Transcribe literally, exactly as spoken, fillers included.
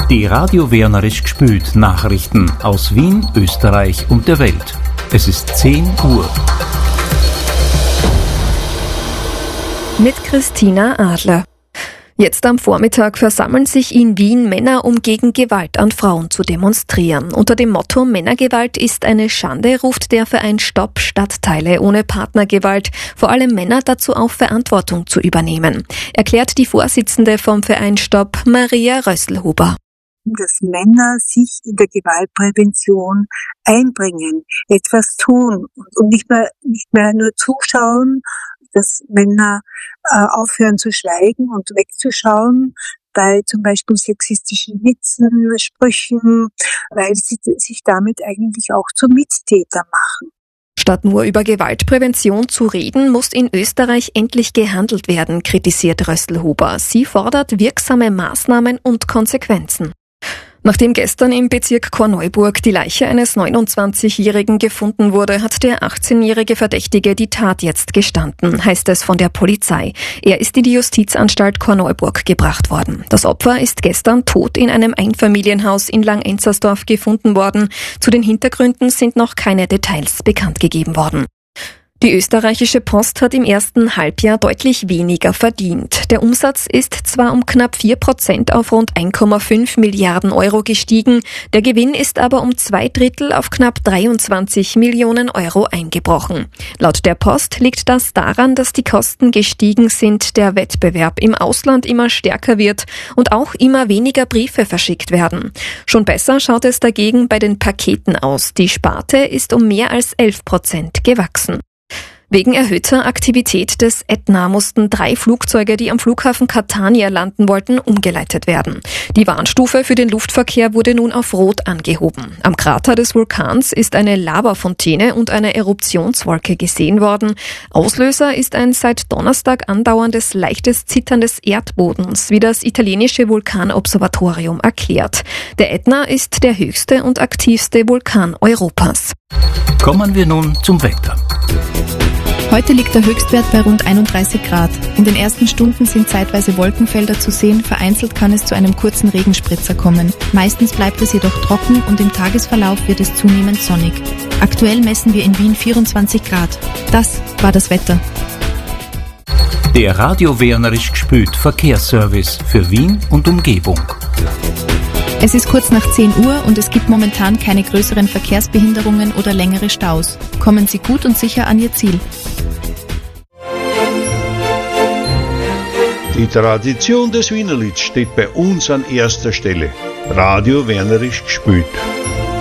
Die Radio Wernerisch gspült Nachrichten aus Wien, Österreich und der Welt. Es ist zehn Uhr. Mit Christina Adler. Jetzt am Vormittag versammeln sich in Wien Männer, um gegen Gewalt an Frauen zu demonstrieren. Unter dem Motto Männergewalt ist eine Schande ruft der Verein Stopp Stadtteile ohne Partnergewalt vor allem Männer dazu auf, Verantwortung zu übernehmen, erklärt die Vorsitzende vom Verein Stopp, Maria Rösselhuber. Dass Männer sich in der Gewaltprävention einbringen, etwas tun und nicht mehr, nicht mehr nur zuschauen, dass Männer äh, aufhören zu schweigen und wegzuschauen bei zum Beispiel sexistischen Witzen, Sprüchen, weil sie sich damit eigentlich auch zum Mittäter machen. Statt nur über Gewaltprävention zu reden, muss in Österreich endlich gehandelt werden, kritisiert Rösselhuber. Sie fordert wirksame Maßnahmen und Konsequenzen. Nachdem gestern im Bezirk Korneuburg die Leiche eines neunundzwanzigjährigen gefunden wurde, hat der achtzehnjährige Verdächtige die Tat jetzt gestanden, heißt es von der Polizei. Er ist in die Justizanstalt Korneuburg gebracht worden. Das Opfer ist gestern tot in einem Einfamilienhaus in Langenzersdorf gefunden worden. Zu den Hintergründen sind noch keine Details bekannt gegeben worden. Die österreichische Post hat im ersten Halbjahr deutlich weniger verdient. Der Umsatz ist zwar um knapp vier Prozent auf rund eins Komma fünf Milliarden Euro gestiegen, der Gewinn ist aber um zwei Drittel auf knapp dreiundzwanzig Millionen Euro eingebrochen. Laut der Post liegt das daran, dass die Kosten gestiegen sind, der Wettbewerb im Ausland immer stärker wird und auch immer weniger Briefe verschickt werden. Schon besser schaut es dagegen bei den Paketen aus. Die Sparte ist um mehr als elf Prozent gewachsen. Wegen erhöhter Aktivität des Ätna mussten drei Flugzeuge, die am Flughafen Catania landen wollten, umgeleitet werden. Die Warnstufe für den Luftverkehr wurde nun auf Rot angehoben. Am Krater des Vulkans ist eine Lavafontäne und eine Eruptionswolke gesehen worden. Auslöser ist ein seit Donnerstag andauerndes leichtes Zittern des Erdbodens, wie das italienische Vulkanobservatorium erklärt. Der Ätna ist der höchste und aktivste Vulkan Europas. Kommen wir nun zum Wetter. Heute liegt der Höchstwert bei rund einunddreißig Grad. In den ersten Stunden sind zeitweise Wolkenfelder zu sehen, vereinzelt kann es zu einem kurzen Regenspritzer kommen. Meistens bleibt es jedoch trocken und im Tagesverlauf wird es zunehmend sonnig. Aktuell messen wir in Wien vierundzwanzig Grad. Das war das Wetter. Der Radio Wernerisch gspült Verkehrsservice für Wien und Umgebung. Es ist kurz nach zehn Uhr und es gibt momentan keine größeren Verkehrsbehinderungen oder längere Staus. Kommen Sie gut und sicher an Ihr Ziel. Die Tradition des Wienerlieds steht bei uns an erster Stelle. Radio Wernerisch gspült.